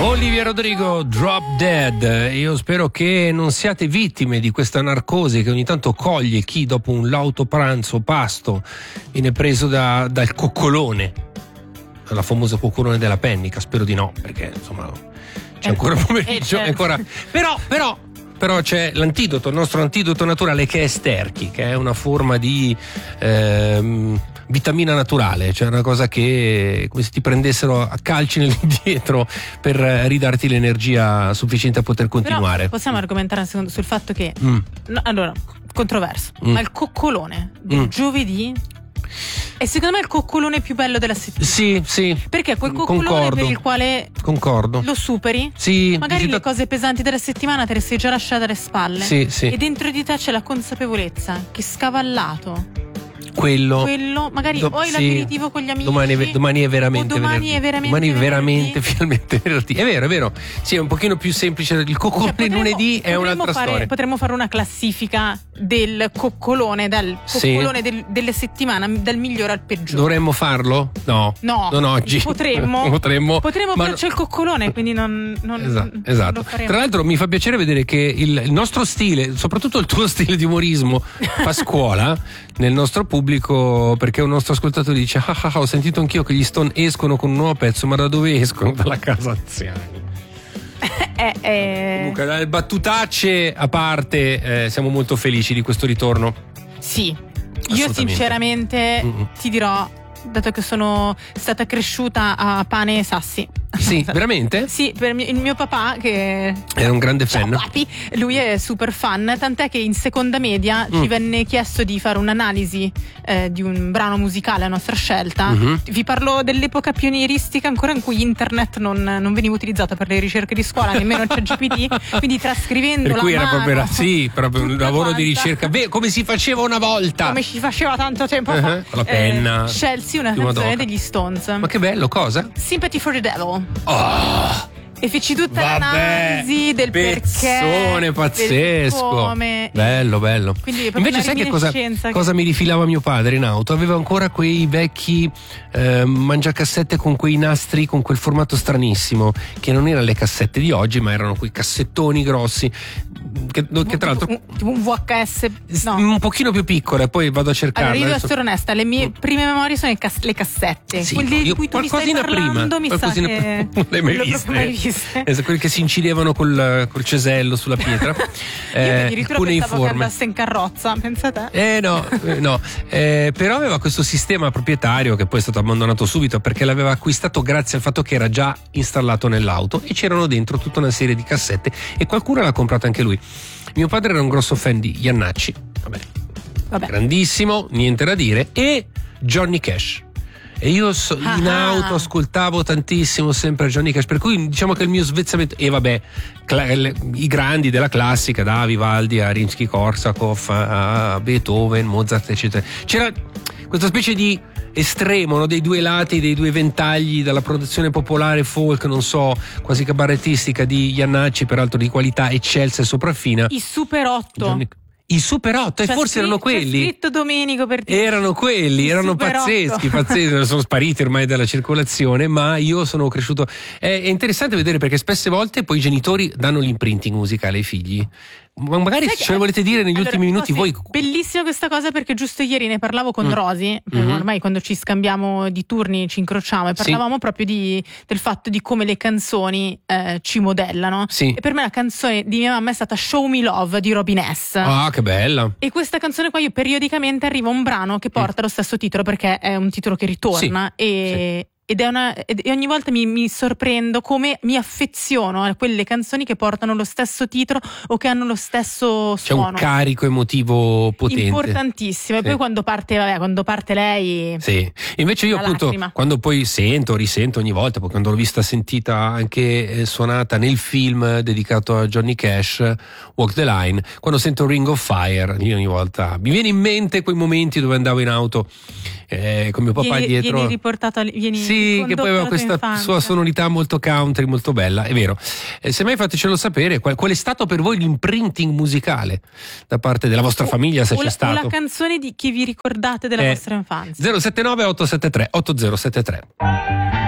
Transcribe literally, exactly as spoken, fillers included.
Olivia Rodrigo, Drop Dead. Io spero che non siate vittime di questa narcosi che ogni tanto coglie chi dopo un lauto pranzo pasto viene preso da, dal coccolone, la famosa coccolone della pennica. Spero di no, perché insomma c'è ancora un pomeriggio, è ancora... però però però c'è l'antidoto, il nostro antidoto naturale, che è Sterchi, che è una forma di ehm, vitamina naturale, cioè una cosa che come se ti prendessero a calci nell'indietro per ridarti l'energia sufficiente a poter continuare. Però possiamo argomentare un secondo sul fatto che mm. no, allora, controverso, mm. ma il coccolone del mm. giovedì è secondo me il coccolone più bello della settimana. Sì, sì. Perché è quel coccolone Concordo. per il quale Concordo. lo superi. Sì. Magari visita... le cose pesanti della settimana te le sei già lasciate alle spalle. Sì, sì. E dentro di te c'è la consapevolezza che scavallato quello, quello magari do, o hai sì, l'aperitivo con gli amici, domani, domani è veramente o domani venerdì. è veramente domani venerdì. veramente finalmente venerdì. È vero, è vero. Sì, è un pochino più semplice. Il coccolone, cioè, potremmo, lunedì è un'altra fare, storia. Potremmo fare una classifica del coccolone, dal coccolone sì. del, delle settimane, dal migliore al peggiore. Dovremmo farlo? No, no, non oggi. Potremmo, potremmo, potremmo ma però c'è il coccolone, quindi non, non, esatto, non esatto. lo faremo. Tra l'altro mi fa piacere vedere che il, il nostro stile, soprattutto il tuo stile di umorismo, fa scuola nel nostro pubblico, perché un nostro ascoltatore dice ah, ah, ah, ho sentito anch'io che gli Stone escono con un nuovo pezzo, ma da dove escono? Dalla casa anziani. eh, eh. Comunque, le battutacce a parte, eh, siamo molto felici di questo ritorno. Sì, io sinceramente Mm-mm. ti dirò, dato che sono stata cresciuta a pane e sassi. Sì, veramente? Sì, per il mio papà, che era un grande fan. Ciao, papi, lui è super fan, tant'è che in seconda media mm. ci venne chiesto di fare un'analisi eh, di un brano musicale a nostra scelta. Mm-hmm. Vi parlo dell'epoca pionieristica, ancora in cui internet non, non veniva utilizzata per le ricerche di scuola, nemmeno c'è G P T, quindi trascrivendo per cui la era mano, proprio sì, proprio un lavoro quanta. di ricerca. Beh, come si faceva una volta, come si faceva tanto tempo uh-huh. fa, con la penna, eh, scelsi una canzone degli Stones. Ma che bello, cosa? Sympathy for the Devil. Oh, e feci tutta vabbè, l'analisi del pezzone perché, pazzesco, come. bello bello. Invece sai che cosa, che... cosa mi rifilava mio padre in auto? Aveva ancora quei vecchi eh, mangiacassette con quei nastri, con quel formato stranissimo, che non erano le cassette di oggi, ma erano quei cassettoni grossi che, che tra l'altro tipo un V H S, no, un pochino più piccole. Poi vado a cercarle. Allora io devo essere onesta, le mie prime memorie sono le, cas- le cassette, sì, quelle di io, cui tu mi stai parlando, prima, mi sa che non l'hai mai viste. Esatto, quelli che si incidevano col, col cesello sulla pietra. eh, io addirittura pensavo che andasse in carrozza, pensate? Eh no, eh, no. Eh, però aveva questo sistema proprietario che poi è stato abbandonato subito perché l'aveva acquistato grazie al fatto che era già installato nell'auto e c'erano dentro tutta una serie di cassette e qualcuno l'ha comprata anche lui. Mio padre era un grosso fan di Iannacci, vabbè, vabbè. grandissimo, niente da dire, e Johnny Cash. E io so, in auto ascoltavo tantissimo sempre Johnny Cash, per cui diciamo che il mio svezzamento, e vabbè, cla- le, i grandi della classica, da Vivaldi a Rimsky-Korsakov a Beethoven, Mozart eccetera, c'era questa specie di estremo, no, dei due lati, dei due ventagli, dalla produzione popolare folk, non so, quasi cabarettistica di Iannacci, peraltro di qualità eccelsa e sopraffina, i Super otto. Johnny... I Super otto, e forse scritto, erano quelli. Scritto Domenico per dire. Erano quelli, I erano Super pazzeschi, otto. pazzeschi, sono spariti ormai dalla circolazione, ma io sono cresciuto. È, è interessante vedere perché spesse volte poi i genitori danno l'imprinting musicale ai figli. Ma magari Sai ce che, lo volete dire negli allora, ultimi minuti no, sì, voi. Bellissima questa cosa, perché giusto ieri ne parlavo con mm. Rosy, mm-hmm. ormai quando ci scambiamo di turni ci incrociamo e parlavamo sì. proprio di, del fatto di come le canzoni eh, ci modellano. Sì. E per me la canzone di mia mamma è stata Show Me Love di Robin S. Ah, che bella. E questa canzone qua, io periodicamente arriva un brano che porta mm. lo stesso titolo, perché è un titolo che ritorna sì. e... Sì. Ed è una, e ogni volta mi, mi sorprendo come mi affeziono a quelle canzoni che portano lo stesso titolo o che hanno lo stesso C'è suono. Un carico emotivo potente. Importantissimo. E sì. poi quando parte, vabbè, quando parte lei. Sì. Invece io appunto lacrima. Quando poi sento, risento ogni volta, poi quando l'ho vista sentita anche eh, suonata nel film dedicato a Johnny Cash, Walk the Line, quando sento Ring of Fire, io ogni volta mi viene in mente quei momenti dove andavo in auto eh, con mio papà vieni, dietro. Vieni riportato, vieni sì, che poi aveva questa sua sonorità molto country, molto bella, è vero. Eh, se mai fatecelo sapere, qual, qual è stato per voi l'imprinting musicale da parte della vostra famiglia, se o c'è la, stato. O la canzone di chi vi ricordate della eh, vostra infanzia. zero sette nove otto sette tre otto zero sette tre